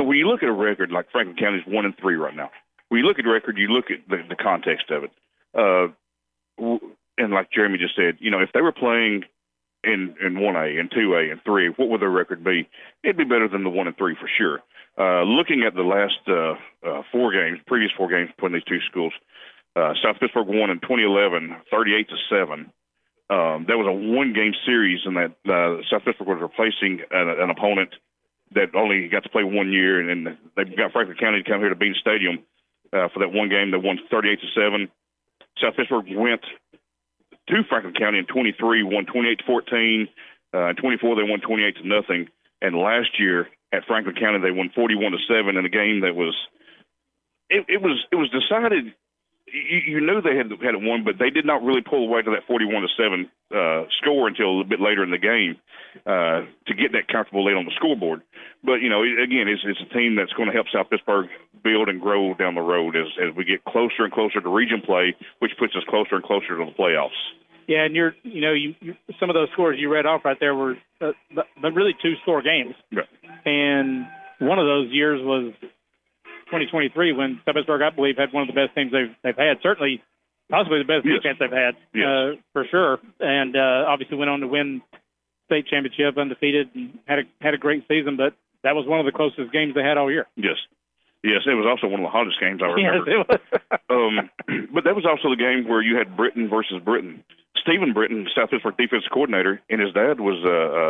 when you look at a record like Franklin County's 1-3 right now, when you look at the record, you look at the context of it. And like Jeremy just said, if they were playing in 1A and 2A and 3, what would their record be? It'd be better than the 1-3 for sure. Looking at the last previous four games between these two schools, South Pittsburg won in 2011, 38-7. That was a one-game series, in that South Pittsburg was replacing an opponent that only got to play 1 year, and they got Franklin County to come here to Bean Stadium for that one game. They won 38-7. South Pittsburg went to Franklin County in 23, won 28-14. In 24, they won 28-0. And last year at Franklin County, they won 41-7 in a game that was it was decided. You knew they had it won, but they did not really pull away to that 41-7 score until a bit later in the game to get that comfortable lead on the scoreboard. But again, it's a team that's going to help South Pittsburg build and grow down the road as we get closer and closer to region play, which puts us closer and closer to the playoffs. Yeah, and you some of those scores you read off right there were but really two-score games. Right. And one of those years was 2023 when South Pittsburg, I believe, had one of the best teams they've had. Certainly, possibly the best defense they've had, for sure. And obviously went on to win state championship undefeated and had a great season. But that was one of the closest games they had all year. Yes, it was also one of the hottest games I remember. Yes, it was. But that was also the game where you had Britton versus Britton. Stephen Britton, South Pittsburg defensive coordinator, and his dad was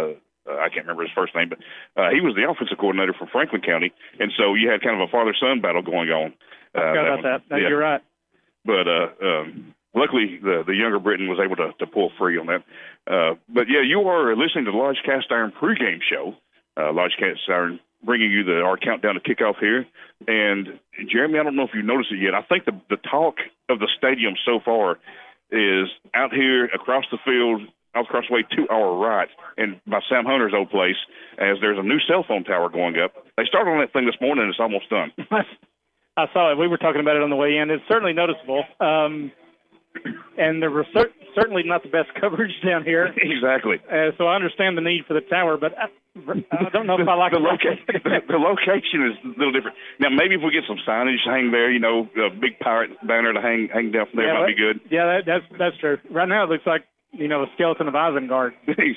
I can't remember his first name, but he was the offensive coordinator for Franklin County, and so you had kind of a father-son battle going on. I forgot about that. You're right. But luckily, the younger Britton was able to pull free on that. But yeah, you are listening to the Lodge Cast Iron pregame show. Lodge Cast Iron bringing you our countdown to kickoff here. And Jeremy, I don't know if you've noticed it yet. I think the talk of the stadium so far is out here across the field, out across the way to our right, and by Sam Hunter's old place, as there's a new cell phone tower going up. They started on that thing this morning, and it's almost done. I saw it. We were talking about it on the way in. It's certainly noticeable. And there was certainly not the best coverage down here. Exactly. So I understand the need for the tower, but I don't know if I like the location. The location is a little different. Now, maybe if we get some signage hang there, a big pirate banner to hang down from there might be good. Yeah, that's true. Right now it looks like, a skeleton of Isengard.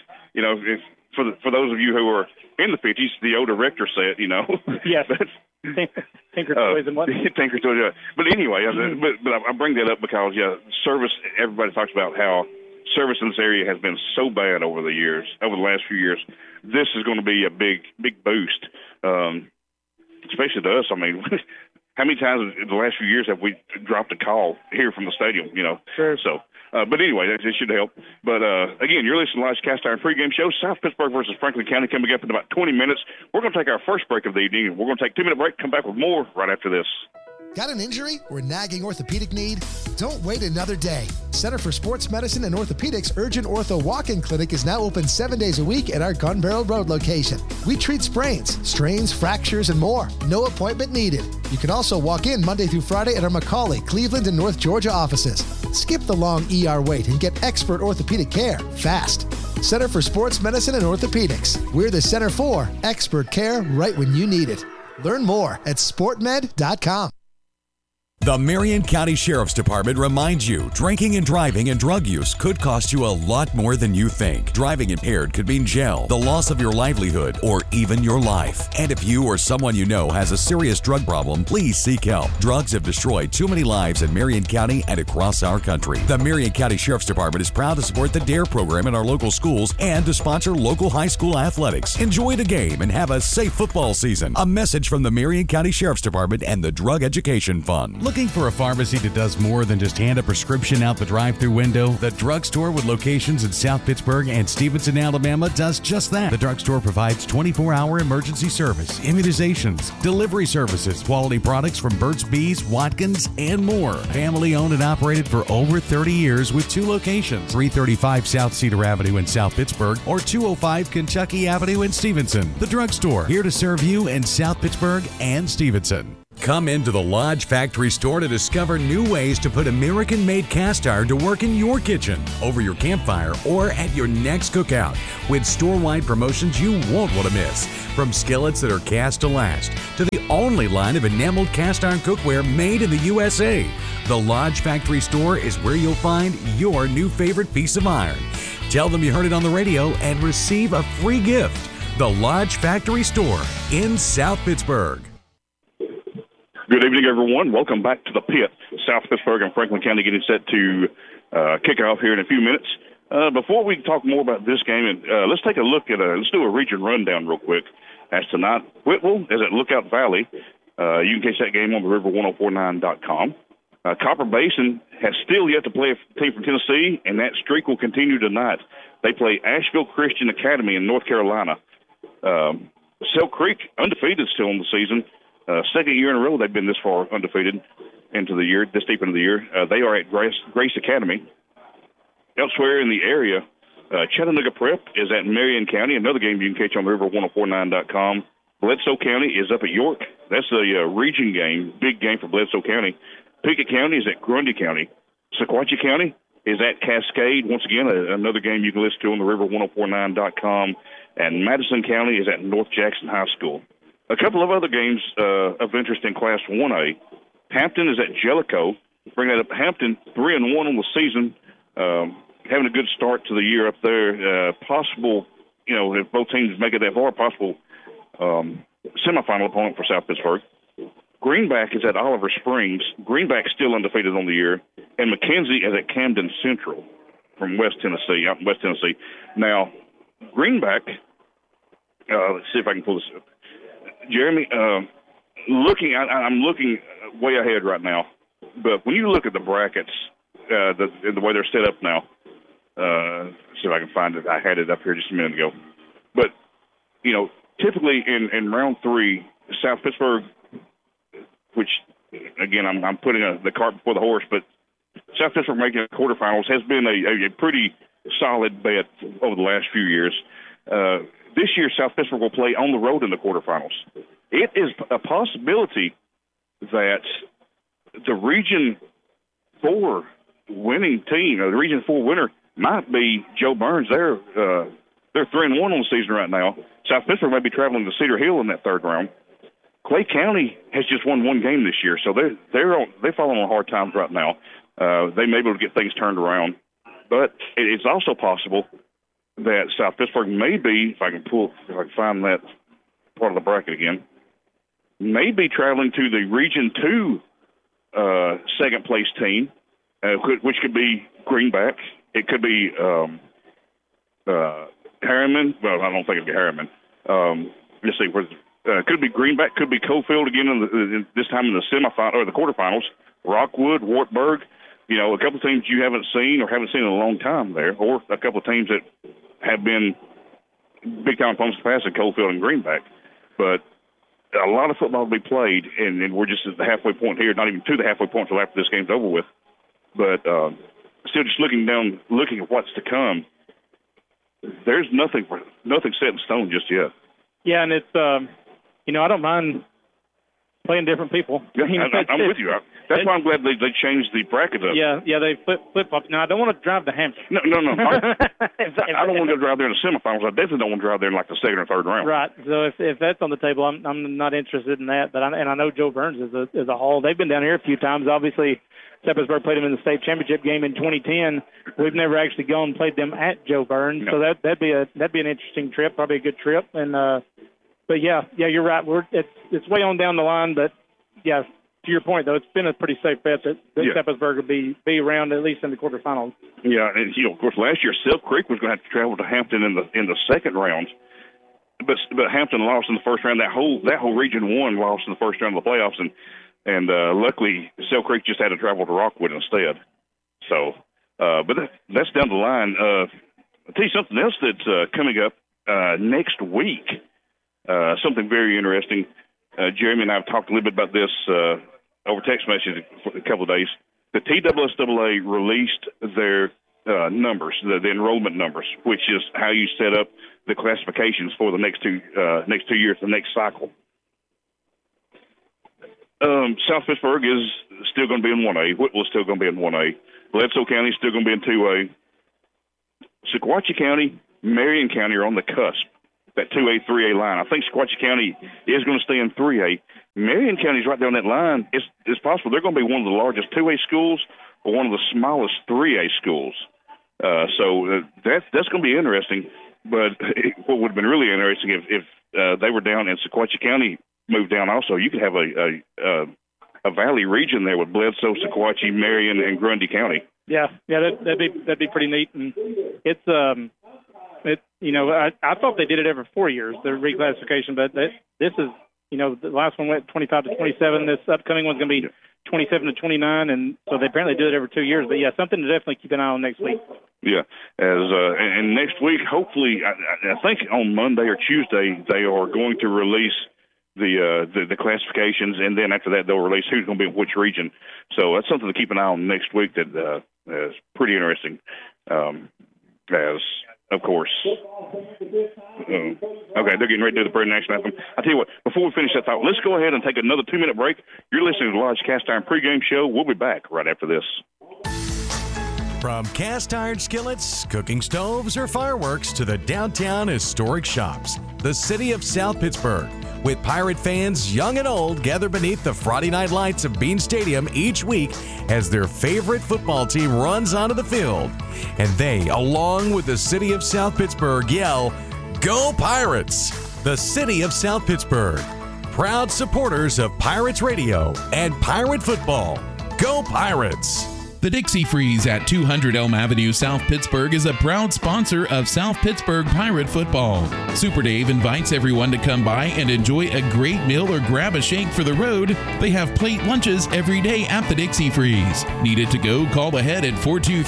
For those of you who are in the 50s, the old director said, Yes. Tinker Toys and whatnot. Tinker Toys. But anyway, but I bring that up because, service, everybody talks about how service in this area has been so bad over the last few years. This is going to be a big boost, especially to us. I mean, how many times in the last few years have we dropped a call here from the stadium, Sure. So, but anyway, that should help. But, again, you're listening to Lodge Cast Iron pregame show, South Pittsburg versus Franklin County, coming up in about 20 minutes. We're going to take our first break of the evening. We're going to take a 2-minute break, come back with more right after this. Got an injury or nagging orthopedic need? Don't wait another day. Center for Sports Medicine and Orthopedics Urgent Ortho Walk-In Clinic is now open 7 days a week at our Gun Barrel Road location. We treat sprains, strains, fractures, and more. No appointment needed. You can also walk in Monday through Friday at our McCauley, Cleveland, and North Georgia offices. Skip the long ER wait and get expert orthopedic care fast. Center for Sports Medicine and Orthopedics. We're the center for expert care right when you need it. Learn more at sportmed.com. The Marion County Sheriff's Department reminds you, drinking and driving and drug use could cost you a lot more than you think. Driving impaired could mean jail, the loss of your livelihood, or even your life. And if you or someone you know has a serious drug problem, please seek help. Drugs have destroyed too many lives in Marion County and across our country. The Marion County Sheriff's Department is proud to support the DARE program in our local schools and to sponsor local high school athletics. Enjoy the game and have a safe football season. A message from the Marion County Sheriff's Department and the Drug Education Fund. Looking for a pharmacy that does more than just hand a prescription out the drive-thru window? The drugstore with locations in South Pittsburg and Stevenson, Alabama does just that. The drugstore provides 24-hour emergency service, immunizations, delivery services, quality products from Burt's Bees, Watkins, and more. Family owned and operated for over 30 years with 2 locations, 335 South Cedar Avenue in South Pittsburg or 205 Kentucky Avenue in Stevenson. The drugstore, here to serve you in South Pittsburg and Stevenson. Come into the Lodge Factory store to discover new ways to put American-made cast iron to work in your kitchen, over your campfire, or at your next cookout with store-wide promotions you won't want to miss. From skillets that are cast to last to the only line of enameled cast iron cookware made in the USA. The Lodge Factory store is where you'll find your new favorite piece of iron. Tell them you heard it on the radio and receive a free gift. The Lodge Factory store in South Pittsburgh. Good evening, everyone. Welcome back to the Pit. South Pittsburgh and Franklin County getting set to kick off here in a few minutes. Before we talk more about this game, let's take a look at let's do a region rundown real quick. As tonight, Whitwell is at Lookout Valley. You can catch that game on the river1049.com. Copper Basin has still yet to play a team from Tennessee, and that streak will continue tonight. They play Asheville Christian Academy in North Carolina. Sale Creek, undefeated still in the season. Second year in a row they've been this far undefeated into the year, this deep into the year. They are at Grace Academy. Elsewhere in the area, Chattanooga Prep is at Marion County, another game you can catch on the river1049.com. Bledsoe County is up at York. That's a region game, big game for Bledsoe County. Pickett County is at Grundy County. Sequatchie County is at Cascade. Once again, another game you can listen to on the river1049.com. And Madison County is at North Jackson High School. A couple of other games of interest in Class 1A. Hampton is at Jellicoe. Bring that up. Hampton, 3-1 on the season. Having a good start to the year up there. Possible, if both teams make it that far, possible semifinal opponent for South Pittsburgh. Greenback is at Oliver Springs. Greenback still undefeated on the year. And McKenzie is at Camden Central from West Tennessee, out in West Tennessee. Now, Greenback, let's see if I can pull this up. Jeremy, I'm looking way ahead right now. But when you look at the brackets, the way they're set up now, see if I can find it. I had it up here just a minute ago. But, typically in round 3, South Pittsburgh, which, again, I'm putting the cart before the horse, but South Pittsburgh making the quarterfinals has been a pretty solid bet over the last few years. This year, South Pittsburgh will play on the road in the quarterfinals. It is a possibility that the Region 4 winning team, the Region 4 winner, might be Joe Burns. They're 3-1 on the season right now. South Pittsburgh may be traveling to Cedar Hill in that third round. Clay County has just won one game this year, so they're falling on hard times right now. They may be able to get things turned around, but it's also possible that South Pittsburgh may be, if I can find that part of the bracket again, may be traveling to the Region 2 second place team, which could be Greenback. It could be Harriman. Well, I don't think it'd be Harriman. Let's see, could be Greenback, could be Cofield again this time in the semifinal or the quarterfinals. Rockwood, Wartburg, a couple of teams you haven't seen in a long time there, or a couple of teams that have been big-time opponents in the past at Cofield and Greenback. But a lot of football will be played, and we're just at the halfway point here, not even to the halfway point until after this game's over with. But still just looking at what's to come, there's nothing set in stone just yet. Yeah, and it's, I don't mind playing different people. Yeah, I'm with you. That's why I'm glad they changed the bracket up. Yeah, they flip-flopped. Now, I don't want to drive to Hampton. No. I don't want to go drive there in the semifinals. I definitely don't want to drive there in like the second or third round. Right. So if that's on the table, I'm not interested in that. But I know Joe Burns is a Hall. They've been down here a few times. Obviously, South Pittsburgh played them in the state championship game in 2010. We've never actually gone and played them at Joe Burns. No. So that'd be an interesting trip, probably a good trip. And but yeah, you're right. It's way on down the line, but yeah. To your point, though, it's been a pretty safe bet that South Pittsburgh will be around at least in the quarterfinals. Yeah, and of course, last year Silk Creek was going to have to travel to Hampton in the second round, but Hampton lost in the first round. That whole Region 1 lost in the first round of the playoffs, and luckily Silk Creek just had to travel to Rockwood instead. So, but that's down the line. I'll tell you something else that's coming up next week. Something very interesting. Jeremy and I have talked a little bit about this over text message for a couple of days. The TSSAA released their numbers, the enrollment numbers, which is how you set up the classifications for the next two years, the next cycle. South Pittsburg is still going to be in 1A. Whitwell's still going to be in 1A. Bledsoe County is still going to be in 2A. Sequatchie County, Marion County are on the cusp, that 2A, 3A line. I think Sequatchie County is going to stay in 3A. Marion County's right down that line. It's possible they're going to be one of the largest 2A schools or one of the smallest 3A schools. So that's going to be interesting. But what would have been really interesting if they were down and Sequatchie County moved down also, you could have a valley region there with Bledsoe, Sequatchie, Marion, and Grundy County. Yeah, that'd be pretty neat. And it's I thought they did it every 4 years, the reclassification, but this is, the last one went 25 to 27. This upcoming one's going to be 27 to 29, and so they apparently do it every 2 years. But yeah, something to definitely keep an eye on next week. Yeah, and next week, hopefully, I think on Monday or Tuesday they are going to release the classifications, and then after that they'll release who's going to be in which region. So that's something to keep an eye on next week. That is pretty interesting. As of course, okay, they're getting ready to do the prayer national anthem. I tell you what, before we finish that thought, let's go ahead and take another 2-minute break. You're listening to the Lodge Cast Iron pregame show. We'll be back right after this. From cast iron skillets, cooking stoves, or fireworks to the downtown historic shops, the city of South Pittsburg, with Pirate fans young and old gather beneath the Friday night lights of Bean Stadium each week as their favorite football team runs onto the field. And they, along with the city of South Pittsburg, yell, "Go Pirates!" The city of South Pittsburg, proud supporters of Pirates Radio and Pirate football. Go Pirates! The Dixie Freeze at 200 Elm Avenue, South Pittsburg is a proud sponsor of South Pittsburg Pirate football. Super Dave invites everyone to come by and enjoy a great meal or grab a shake for the road. They have plate lunches every day at the Dixie Freeze. Needed to go? Call ahead at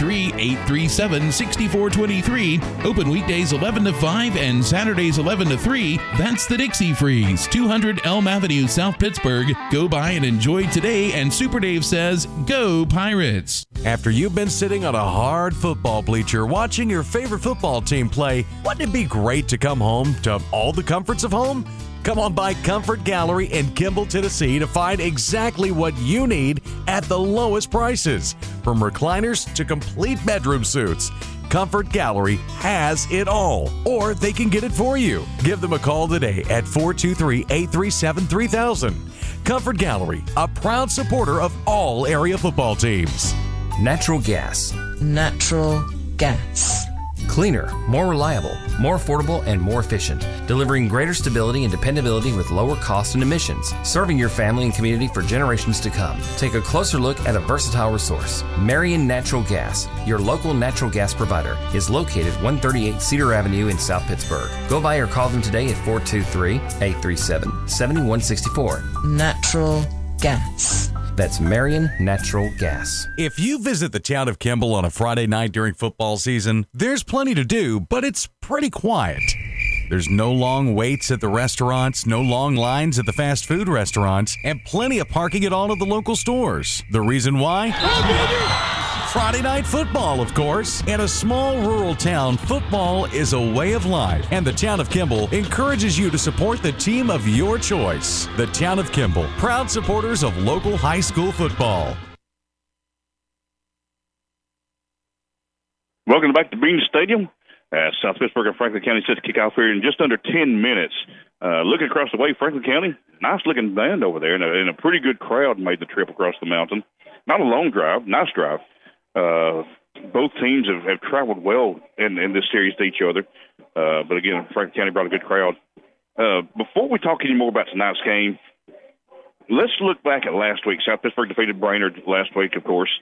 423-837-6423. Open weekdays 11 to 5 and Saturdays 11 to 3. That's the Dixie Freeze, 200 Elm Avenue, South Pittsburg. Go by and enjoy today, and Super Dave says, "Go Pirates!" After you've been sitting on a hard football bleacher watching your favorite football team play, wouldn't it be great to come home to all the comforts of home? Come on by Comfort Gallery in Kimball, Tennessee to find exactly what you need at the lowest prices. From recliners to complete bedroom suits, Comfort Gallery has it all, or they can get it for you. Give them a call today at 423-837-3000. Comfort Gallery, a proud supporter of all area football teams. Natural gas. Natural gas. Cleaner, more reliable, more affordable, and more efficient, delivering greater stability and dependability with lower costs and emissions, serving your family and community for generations to come. Take a closer look at a versatile resource. Marion Natural Gas, your local natural gas provider, is located 138 Cedar Avenue in South Pittsburg. Go by or call them today at 423-837-7164. Natural gas. That's Marion Natural Gas. If you visit the town of Kimball on a Friday night during football season, there's plenty to do, but it's pretty quiet. There's no long waits at the restaurants, no long lines at the fast food restaurants, and plenty of parking at all of the local stores. The reason why? Friday night football, of course. In a small rural town, football is a way of life, and the town of Kimball encourages you to support the team of your choice. The town of Kimball, proud supporters of local high school football. Welcome back to Bean Stadium. South Pittsburg and Franklin County set to kick off here in just under 10 minutes. Looking across the way, Franklin County, nice-looking band over there, and a pretty good crowd made the trip across the mountain. Not a long drive, nice drive. Both teams have traveled well in this series to each other. But again, Franklin County brought a good crowd. Before we talk any more about tonight's game, let's look back at last week. South Pittsburg defeated Brainerd last week, of course.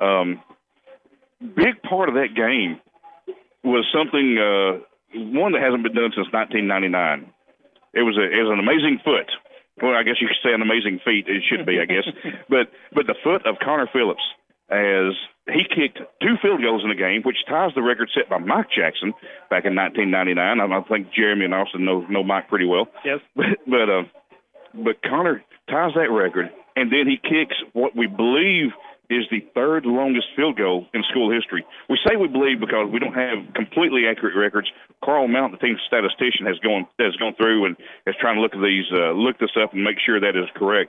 Big part of that game was something, one that hasn't been done since 1999. It was an amazing foot. Well, I guess you could say an amazing feat. It should be, I guess. But the foot of Connor Phillips, as he kicked 2 field goals in the game, which ties the record set by Mike Jackson back in 1999. I think Jeremy and Austin know Mike pretty well. Yes. But Connor ties that record, and then he kicks what we believe is the 3rd longest field goal in school history. We say we believe because we don't have completely accurate records. Carl Mount, the team's statistician, has gone through and is trying to look this up and make sure that is correct.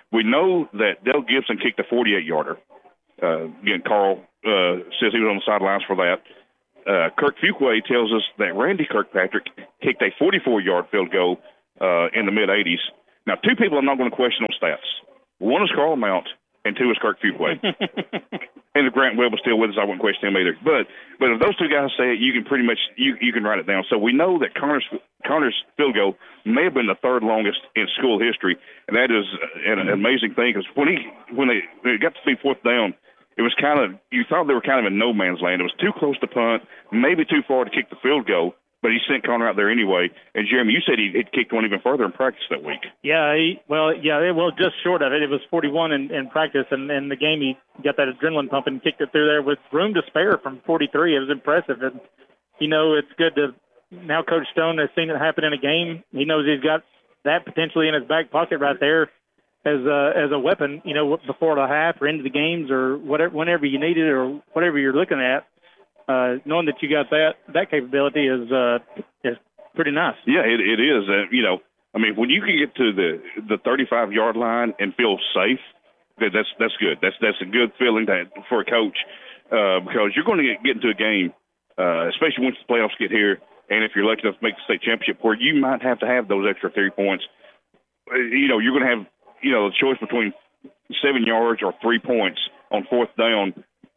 We know that Dale Gibson kicked a 48-yarder. Again, Carl says he was on the sidelines for that. Kirk Fuqua tells us that Randy Kirkpatrick kicked a 44-yard field goal in the mid-'80s. Now, two people I'm not going to question on stats. One is Carl Mount, and two is Kirk Fuqua. And if Grant Webb was still with us, I wouldn't question him either. But if those two guys say it, you can pretty much you can write it down. So we know that Connor's field goal may have been the third longest in school history, and that is an amazing thing because when it got to be fourth down, it was you thought they were kind of in no man's land. It was too close to punt, maybe too far to kick the field goal, but he sent Connor out there anyway. And Jeremy, you said he'd kicked one even further in practice that week. Yeah, just short of it. It was 41 in practice, and in the game he got that adrenaline pumping and kicked it through there with room to spare from 43. It was impressive. And, it's good to now Coach Stone has seen it happen in a game. He knows he's got that potentially in his back pocket right there as a weapon, before the half or into the games or whatever, whenever you need it or whatever you're looking at. Knowing that you got that capability is pretty nice. Yeah, it is. When you can get to the 35-yard line and feel safe, that's good. That's a good feeling for a coach because you're going to get into a game, especially once the playoffs get here, and if you're lucky enough to make the state championship, where you might have to have those extra 3 points. You're going to have the choice between 7 yards or 3 points on fourth down.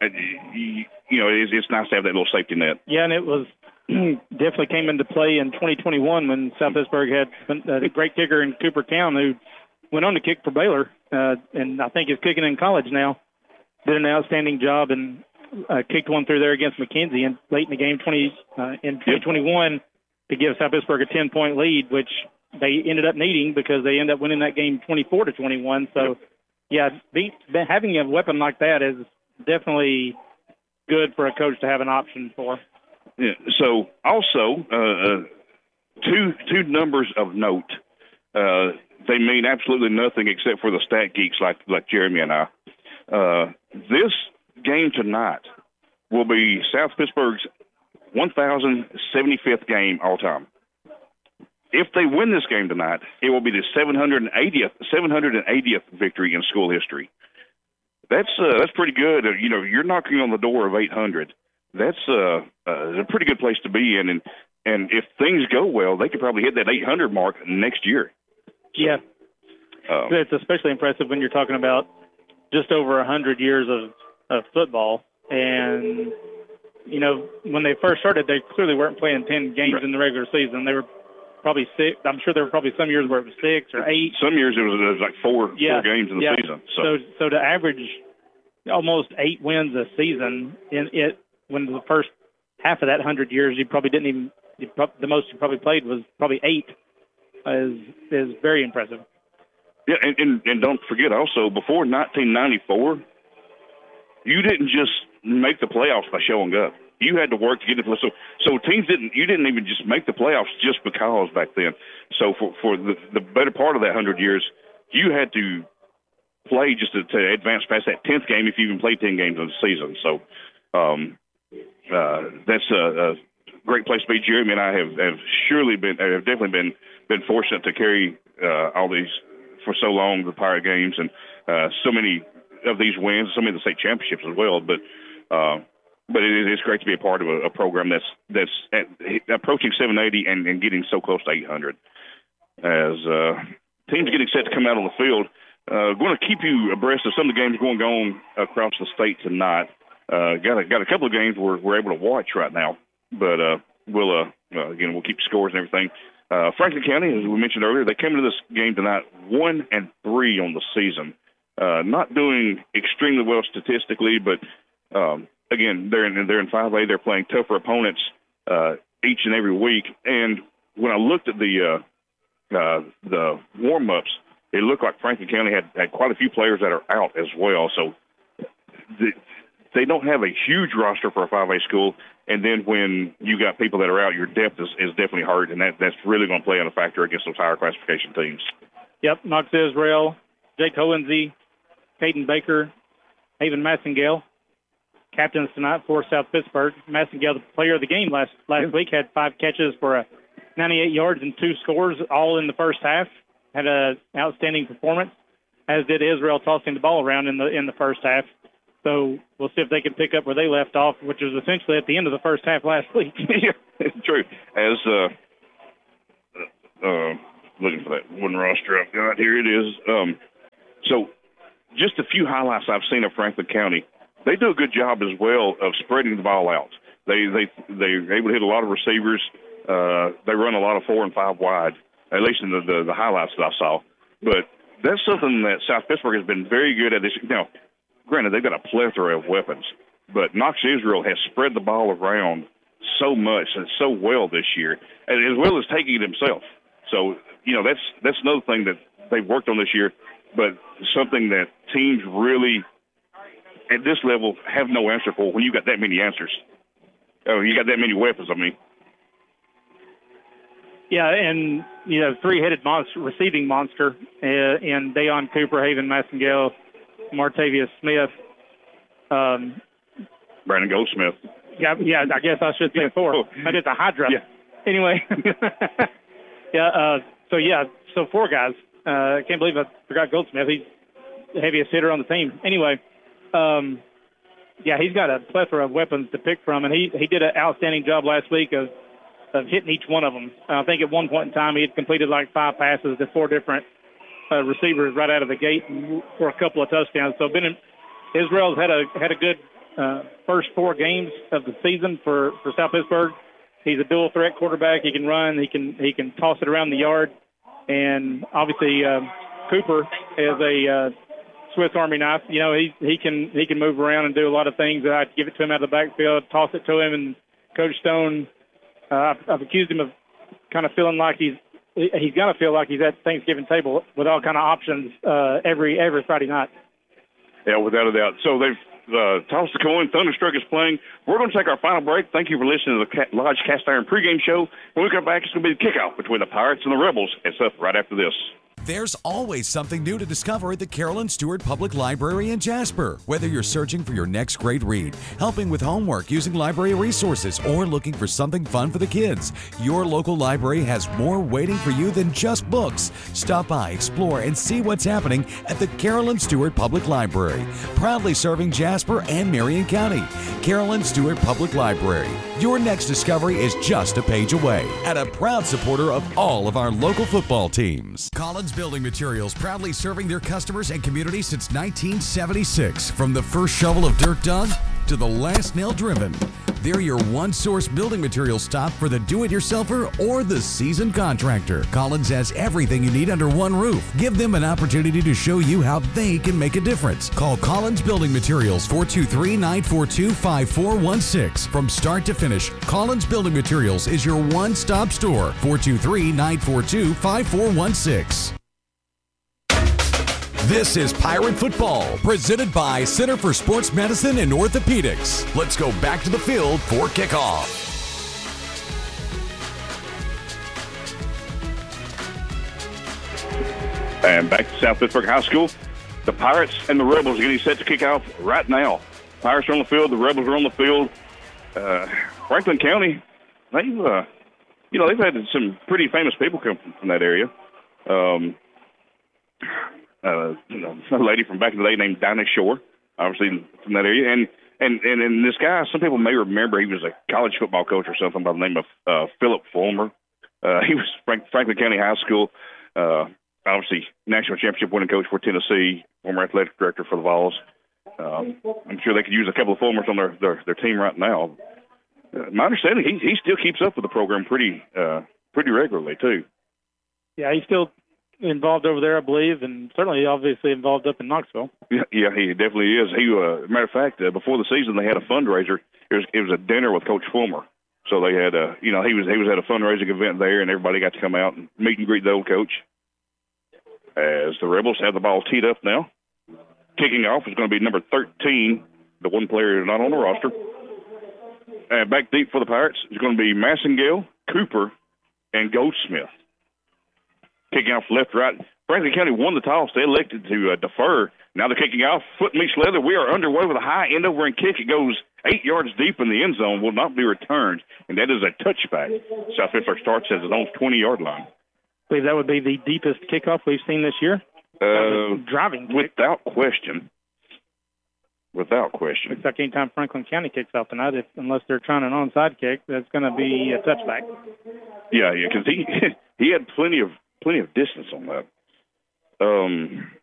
It's nice to have that little safety net. Yeah, and it was definitely came into play in 2021 when South Pittsburg had a great kicker in Cooper Town who went on to kick for Baylor, and I think is kicking in college now. Did an outstanding job and kicked one through there against McKenzie and late in the game in 2021 to give South Pittsburg a 10-point lead, which they ended up needing because they ended up winning that game 24-21. So, having a weapon like that is definitely good for a coach to have an option for. Yeah. So also two numbers of note. They mean absolutely nothing except for the stat geeks like Jeremy and I. This game tonight will be South Pittsburgh's 1,075th game all time. If they win this game tonight, it will be the 780th victory in school history. That's pretty good. You're knocking on the door of 800. That's a pretty good place to be in, and if things go well, they could probably hit that 800 mark next year. Yeah, it's especially impressive when you're talking about just over 100 years of football, and when they first started, they clearly weren't playing 10 games in the regular season. They were probably 6. I'm sure there were probably some years where it was 6 or 8. Some years it was like 4 games in the season. So to average almost 8 wins a season when the first half of that 100 years, you probably didn't even the most you probably played was probably 8. Is very impressive. Yeah, and don't forget also before 1994, you didn't just make the playoffs by showing up. You had to work to get into the playoffs. So teams you didn't even just make the playoffs just because back then. So for the better part of that 100 years, you had to play just to advance past that 10th game if you even played 10 games in the season. So that's a great place to be. Jeremy and I have definitely been fortunate to carry all these for so long, the Pirate games, and so many of these wins, so many of the state championships as well. But it's great to be a part of a program that's approaching 780 and getting so close to 800. As teams getting set to come out on the field, going to keep you abreast of some of the games going on across the state tonight. Got a couple of games we're able to watch right now, but we'll keep scores and everything. Franklin County, as we mentioned earlier, they came into this game tonight 1-3 on the season. Not doing extremely well statistically, but again, they're in 5A. They're playing tougher opponents each and every week. And when I looked at the warm-ups, it looked like Franklin County had quite a few players that are out as well. So they don't have a huge roster for a 5A school. And then when you got people that are out, your depth is definitely hurt, and that's really going to play on a factor against those higher classification teams. Yep, Knox Israel, Jake Hohensee, Caden Baker, Haven Massengale, captains tonight for South Pittsburg. Massengale, the player of the game last week, had 5 catches for 98 yards and 2 scores, all in the first half. Had an outstanding performance. as did Israel, tossing the ball around in the first half. So we'll see if they can pick up where they left off, which was essentially at the end of the first half last week. Yeah, it's true. As looking for that one roster I've got here, it is. So just a few highlights I've seen of Franklin County. They do a good job as well of spreading the ball out. They're able to hit a lot of receivers. They run a lot of 4 and 5 wide, at least in the highlights that I saw. But that's something that South Pittsburg has been very good at this. Now, granted, they've got a plethora of weapons, but Knox Israel has spread the ball around so much and so well this year, as well as taking it himself. So, that's another thing that they've worked on this year, but something that teams really, at this level, have no answer for when you got that many answers. You got that many weapons, I mean. Yeah, and, three-headed receiving monster in Deion Cooper, Haven Massengale, Martavius Smith. Brandon Goldsmith. Yeah, I guess I should say 4. But it's a Hydra. Yeah. Anyway. So 4 guys. I can't believe I forgot Goldsmith. He's the heaviest hitter on the team. Anyway, he's got a plethora of weapons to pick from, and he did an outstanding job last week of hitting each one of them. I think at one point in time he had completed like 5 passes to 4 different receivers right out of the gate for a couple of touchdowns. So Israel's had a good first 4 games of the season for South Pittsburg. He's a dual threat quarterback. He can run. He can toss it around the yard. And obviously Cooper is a Swiss Army knife. He can move around and do a lot of things. I give it to him out of the backfield, toss it to him, and Coach Stone, I've accused him of kind of feeling like he's got to feel like he's at the Thanksgiving table with all kind of options every Friday night. Yeah, without a doubt. So they've tossed the coin. Thunderstruck is playing. We're going to take our final break. Thank you for listening to the Lodge Cast Iron pregame show. When we come back, it's going to be the kickoff between the Pirates and the Rebels. It's up right after this. There's always something new to discover at the Carolyn Stewart Public Library in Jasper. Whether you're searching for your next great read, helping with homework using library resources, or looking for something fun for the kids, your local library has more waiting for you than just books. Stop by, explore, and see what's happening at the Carolyn Stewart Public Library. Proudly serving Jasper and Marion County. Carolyn Stewart Public Library. Your next discovery is just a page away, and a proud supporter of all of our local football teams. Collins Building Materials, proudly serving their customers and community since 1976. From the first shovel of dirt dug to the last nail driven, they're your one-source building materials stop for the do-it-yourselfer or the seasoned contractor. Collins has everything you need under one roof. Give them an opportunity to show you how they can make a difference. Call Collins Building Materials, 423-942-5416. From start to finish, Collins Building Materials is your one-stop store, 423-942-5416. This is Pirate Football, presented by Center for Sports Medicine and Orthopedics. Let's go back to the field for kickoff. And back to South Pittsburg High School. The Pirates and the Rebels are getting set to kick off right now. Pirates are on the field. The Rebels are on the field. Franklin County, they've had some pretty famous people come from that area. A lady from back in the day named Dinah Shore, obviously from that area. And this guy, some people may remember he was a college football coach or something by the name of Philip Fulmer. He was Franklin County High School, obviously national championship winning coach for Tennessee, former athletic director for the Vols. I'm sure they could use a couple of Fulmers on their team right now. My understanding, he still keeps up with the program pretty regularly too. Yeah, he's still involved over there, I believe, and certainly obviously involved up in Knoxville. Yeah, he definitely is. Matter of fact, before the season, they had a fundraiser. It was a dinner with Coach Fulmer. So they had he was at a fundraising event there, and everybody got to come out and meet and greet the old coach. As the Rebels have the ball teed up now, kicking off is going to be number 13, the one player not on the roster. And back deep for the Pirates is going to be Massengale, Cooper, and Goldsmith. Kicking off left, right. Franklin County won the toss. They elected to defer. Now they're kicking off. Foot meets leather. We are underway with a high end over and kick. It goes 8 yards deep in the end zone. Will not be returned. And that is a touchback. South Pittsburg starts at his own 20-yard line. I believe that would be the deepest kickoff we've seen this year. Driving kick. Without question. Without question. Looks like anytime Franklin County kicks off tonight, unless they're trying an onside kick, that's going to be a touchback. Yeah, because he had plenty of distance on that.